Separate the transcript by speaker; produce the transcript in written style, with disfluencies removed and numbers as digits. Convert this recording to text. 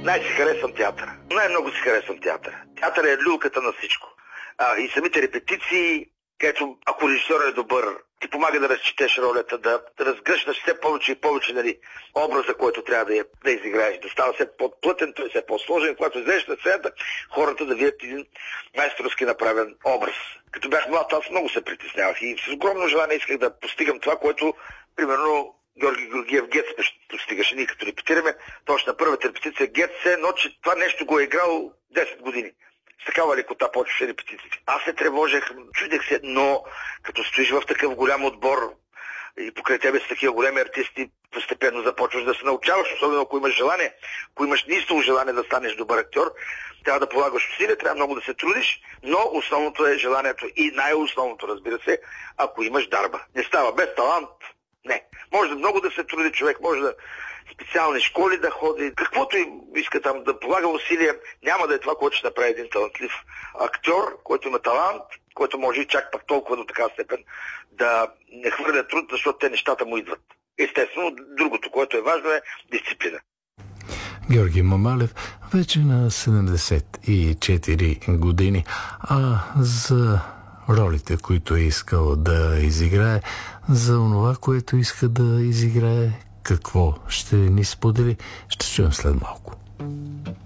Speaker 1: Най-си харесвам театъра. Най-много си харесвам театъра. Театъра е люлката на всичко. И самите репетиции, където ако режисьорът е добър, ти помага да разчетеш ролята, да разгръщаш все повече и повече, нали, образа, който трябва да изиграеш, да става все по-плътен, той все по-сложен. Когато излезеш на сцената, хората да видят един майсторски направен образ. Като бях млад, аз много се притеснявах и с огромно желание исках да постигам това, което, примерно, Георги Георгиев Гец постигаше. Ние като репетираме, точно на първата репетиция Гец се едно, че това нещо го е играл 10 години. С такава лекота почваше репетициите. Аз се тревожех, чудех се, но като стоиш в такъв голям отбор и покрай тебе с такива големи артисти, постепенно започваш да се научаваш, особено ако имаш желание. Ако имаш неистово желание да станеш добър актьор, трябва да полагаш усилия, трябва много да се трудиш, но основното е желанието и най-основното, разбира се, ако имаш дарба. Не става без талант. Не. Може да много да се труди човек, може да специални школи да ходи, каквото иска там да полага усилия, няма да е това, което ще направи един талантлив актьор, който има талант, който може и чак пак толкова до така степен да не хвърля труд, защото те нещата му идват. Естествено, другото, което е важно, е дисциплина.
Speaker 2: Георги Мамалев вече на 74 години, а за ролите, които е искал да изиграе, за онова, което иска да изиграе, какво ще ни сподели, ще чуем след малко.